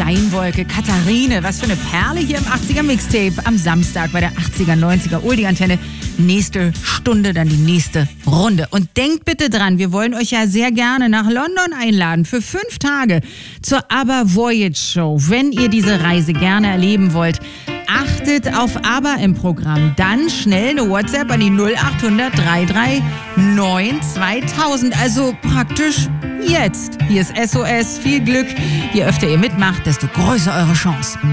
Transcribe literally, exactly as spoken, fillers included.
Steinwolke, Katharine, was für eine Perle hier im achtziger Mixtape am Samstag bei der achtziger, neunziger Oldie-Antenne. Nächste Stunde, dann die nächste Runde. Und denkt bitte dran, wir wollen euch ja sehr gerne nach London einladen für fünf Tage zur ABBA Voyage Show. Wenn ihr diese Reise gerne erleben wollt, achtet auf ABBA im Programm. Dann schnell eine WhatsApp an die null acht hundert drei drei neun zweitausend. Also praktisch jetzt. Hier ist S O S. Viel Glück. Je öfter ihr mitmacht, desto größer eure Chance.